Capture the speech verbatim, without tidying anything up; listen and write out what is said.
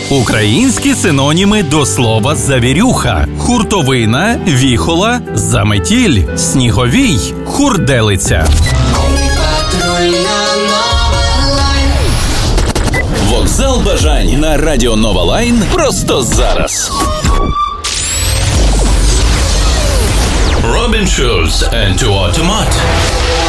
Українські синоніми до слова «завірюха». Хуртовина, віхола, заметіль, сніговій, хурделиця. Вокзал бажань на Радіо Нова Лайн просто зараз. Robin Schulz and to Automat.